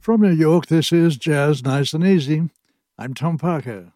From New York, this is Jazz Nice and Easy. I'm Tom Parker.